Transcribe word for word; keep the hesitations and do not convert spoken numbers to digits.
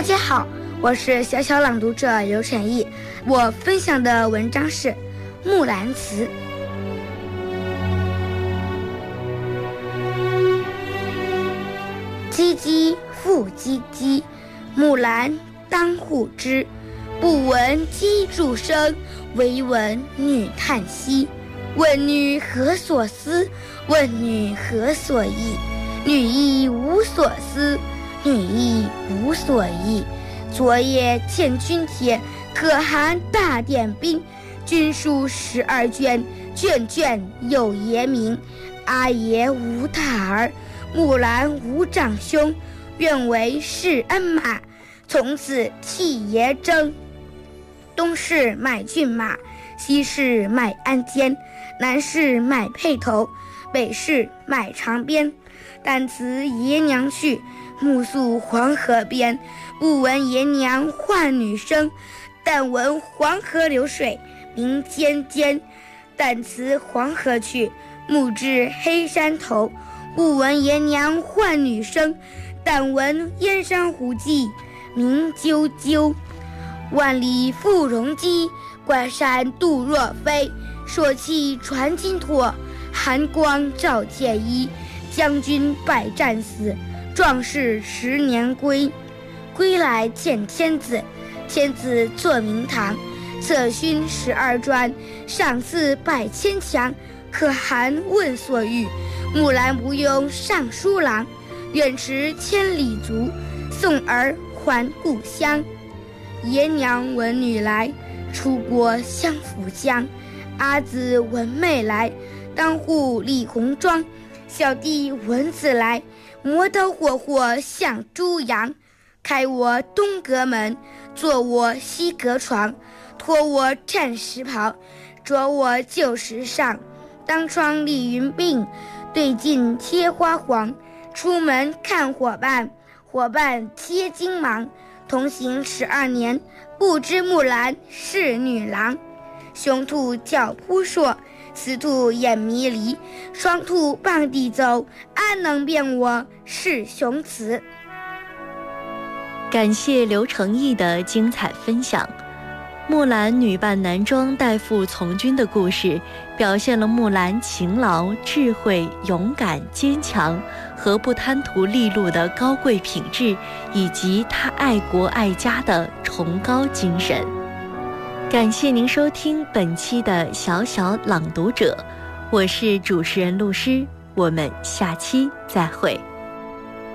大家好，我是小小朗读者刘晨毅，我分享的文章是《木兰辞》。唧唧复唧唧，木兰当户织。不闻机杼声，惟闻女叹息。问女何所思？问女何所忆？女亦无所思，女亦无所忆。昨夜见军帖，可汗大点兵。军书十二卷，卷卷有爷名。阿爷无大儿，木兰无长兄。愿为世恩马，从此替爷征。东市买骏马，西市买鞍鞯，南市买辔头，北市买长鞭。但辞爷娘去，暮宿黄河边。不闻爷娘唤女声，但闻黄河流水鸣溅溅。但辞黄河去，暮至黑山头。不闻爷娘唤女声，但闻燕山胡骑鸣啾啾。万里赴戎机，关山度若飞。朔气传金柝，寒光照铁衣。将军百战死，壮士十年归。归来见天子，天子坐明堂。册勋十二专，赏赐百千强。可汗问所欲，木兰不用尚书郎。愿驰千里足，送儿还故乡。爷娘闻女来，出国相辅相。阿姊闻妹来，当户理红妆。小弟闻姊来，磨刀霍霍向猪羊。开我东阁门，坐我西阁床。脱我战时袍，着我旧时裳。当窗理云鬓，对镜贴花黄。出门看伙伴，伙伴贴金芒。同行十二年，不知木兰是女郎。雄兔脚扑朔，雌兔眼迷离。双兔傍地走，安能辨我是雄雌？ 感谢刘成毅的精彩分享。木兰女扮男装代父从军的故事，表现了木兰勤劳、智慧、勇敢、坚强和不贪图利禄的高贵品质，以及她爱国爱家的崇高精神。感谢您收听本期的小小朗读者，我是主持人陆诗，我们下期再会。